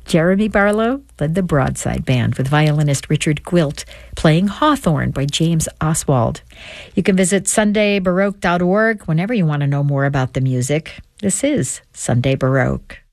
Jeremy Barlow led the Broadside Band with violinist Richard Gwilt playing Hawthorne by James Oswald. You can visit sundaybaroque.org whenever you want to know more about the music. This is Sunday Baroque.